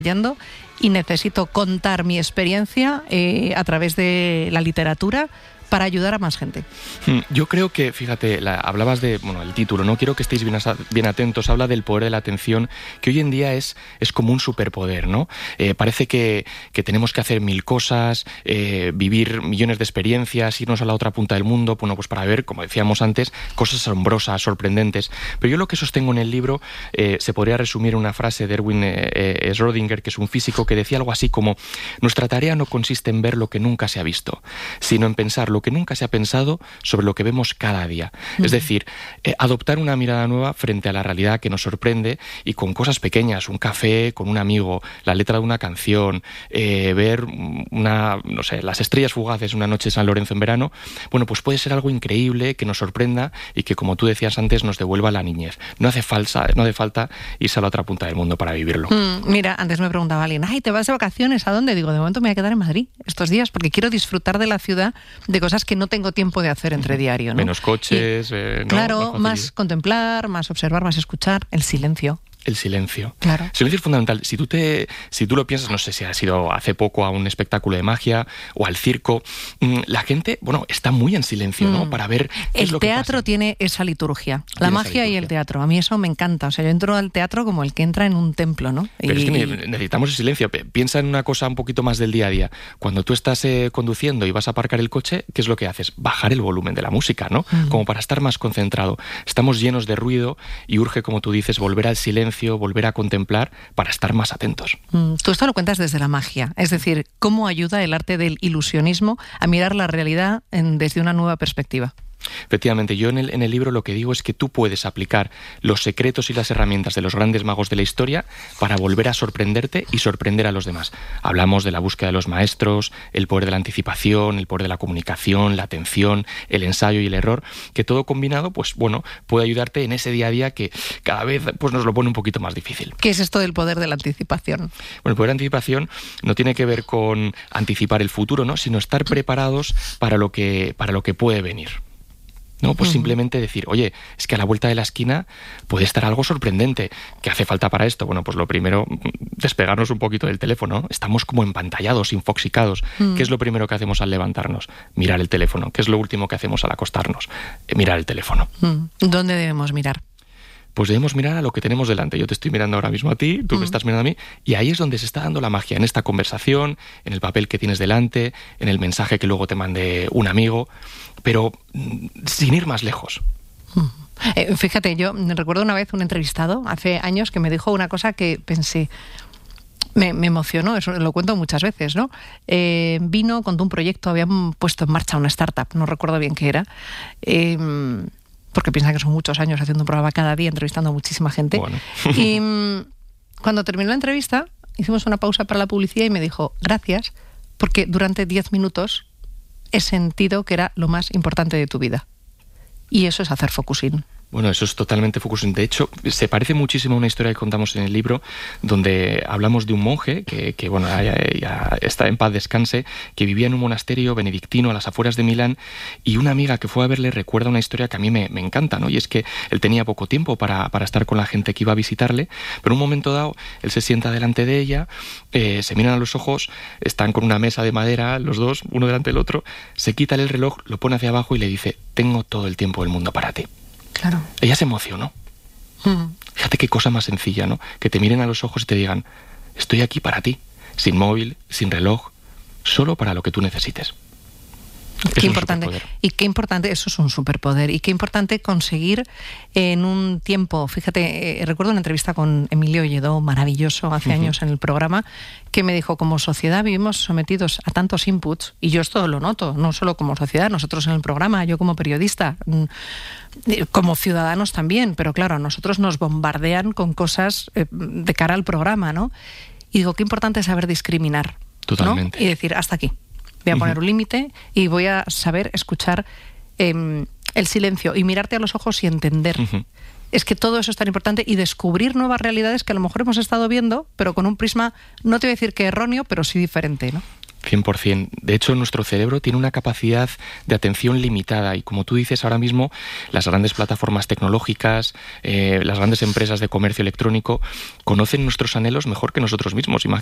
y necesito contar mi experiencia a través de la literatura para ayudar a más gente. Yo creo que, fíjate, hablabas de, el título, ¿no? Quiero que estéis bien atentos, habla del poder de la atención, que hoy en día es como un superpoder, ¿no? Parece que tenemos que hacer mil cosas, vivir millones de experiencias, irnos a la otra punta del mundo, pues para ver, como decíamos antes, cosas asombrosas, sorprendentes. Pero yo lo que sostengo en el libro se podría resumir en una frase de Erwin Schrödinger, que es un físico, que decía algo así como: nuestra tarea no consiste en ver lo que nunca se ha visto, sino en pensar lo que nunca se ha pensado sobre lo que vemos cada día. Es decir, adoptar una mirada nueva frente a la realidad que nos sorprende, y con cosas pequeñas, un café con un amigo, la letra de una canción, ver las estrellas fugaces una noche de San Lorenzo en verano, pues puede ser algo increíble, que nos sorprenda y que, como tú decías antes, nos devuelva la niñez. No hace falta irse a la otra punta del mundo para vivirlo. Mira, antes me preguntaba alguien: ay, ¿te vas de vacaciones? ¿A dónde? Digo, de momento me voy a quedar en Madrid estos días, porque quiero disfrutar de la ciudad, de cosas que no tengo tiempo de hacer entre diario, ¿no? Menos coches, claro, más contemplar, más observar, más escuchar, el silencio. El silencio. Claro. El silencio es fundamental. Si tú lo piensas, no sé si has ido hace poco a un espectáculo de magia o al circo, la gente, está muy en silencio, ¿no? Para ver qué es lo que pasa. El teatro tiene esa liturgia, la magia y el teatro. A mí eso me encanta. O sea, yo entro al teatro como el que entra en un templo, ¿no? Pero es que necesitamos el silencio. Piensa en una cosa un poquito más del día a día. Cuando tú estás conduciendo y vas a aparcar el coche, ¿qué es lo que haces? Bajar el volumen de la música, ¿no? Como para estar más concentrado. Estamos llenos de ruido y urge, como tú dices, volver al silencio, volver a contemplar para estar más atentos. Tú esto lo cuentas desde la magia, es decir, cómo ayuda el arte del ilusionismo a mirar la realidad desde una nueva perspectiva. Efectivamente, yo en el libro lo que digo es que tú puedes aplicar los secretos y las herramientas de los grandes magos de la historia para volver a sorprenderte y sorprender a los demás. Hablamos de la búsqueda de los maestros, el poder de la anticipación, el poder de la comunicación, la atención, el ensayo y el error, que todo combinado, puede ayudarte en ese día a día que cada vez nos lo pone un poquito más difícil. ¿Qué es esto del poder de la anticipación? Bueno, el poder de la anticipación no tiene que ver con anticipar el futuro, ¿no? Sino estar preparados para lo que puede venir. No, simplemente decir, oye, es que a la vuelta de la esquina puede estar algo sorprendente. ¿Qué hace falta para esto? Lo primero, despegarnos un poquito del teléfono. Estamos como empantallados, infoxicados. ¿Qué es lo primero que hacemos al levantarnos? Mirar el teléfono. ¿Qué es lo último que hacemos al acostarnos? Mirar el teléfono. ¿Dónde debemos mirar? Pues debemos mirar a lo que tenemos delante. Yo te estoy mirando ahora mismo a ti, tú me estás mirando a mí, y ahí es donde se está dando la magia, en esta conversación, en el papel que tienes delante, en el mensaje que luego te mande un amigo, pero sin ir más lejos. Fíjate, yo recuerdo una vez un entrevistado, hace años, que me dijo una cosa que pensé, me emocionó, eso lo cuento muchas veces, ¿no? Vino, contó un proyecto, habían puesto en marcha una startup, no recuerdo bien qué era, porque piensan que son muchos años haciendo un programa cada día, entrevistando a muchísima gente. Bueno. Y cuando terminó la entrevista, hicimos una pausa para la publicidad y me dijo: gracias, porque durante 10 minutos he sentido que era lo más importante de tu vida. Y eso es hacer focusing. Bueno, eso es totalmente focusing. De hecho, se parece muchísimo a una historia que contamos en el libro, donde hablamos de un monje que ya está en paz descanse, que vivía en un monasterio benedictino a las afueras de Milán, y una amiga que fue a verle recuerda una historia que a mí me encanta, ¿no? Y es que él tenía poco tiempo para estar con la gente que iba a visitarle, pero en un momento dado él se sienta delante de ella, se miran a los ojos, están con una mesa de madera los dos, uno delante del otro, se quita el reloj, lo pone hacia abajo y le dice: tengo todo el tiempo del mundo para ti. Claro. Ella se emocionó. Fíjate qué cosa más sencilla, ¿no? Que te miren a los ojos y te digan: estoy aquí para ti, sin móvil, sin reloj, solo para lo que tú necesites. Qué importante. Y qué importante, eso es un superpoder. Y qué importante conseguir en un tiempo. Fíjate, recuerdo una entrevista con Emilio Lledó, maravilloso, hace años en el programa, que me dijo: como sociedad vivimos sometidos a tantos inputs, y yo esto lo noto, no solo como sociedad, nosotros en el programa, yo como periodista, como ciudadanos también, pero claro, a nosotros nos bombardean con cosas de cara al programa, ¿no? Y digo, qué importante es saber discriminar. Totalmente. ¿No? Y decir, hasta aquí. Voy a poner un límite y voy a saber escuchar el silencio y mirarte a los ojos y entender. Es que todo eso es tan importante, y descubrir nuevas realidades que a lo mejor hemos estado viendo, pero con un prisma, no te voy a decir que erróneo, pero sí diferente, ¿no? 100%. De hecho, nuestro cerebro tiene una capacidad de atención limitada y, como tú dices, ahora mismo las grandes plataformas tecnológicas, las grandes empresas de comercio electrónico conocen nuestros anhelos mejor que nosotros mismos.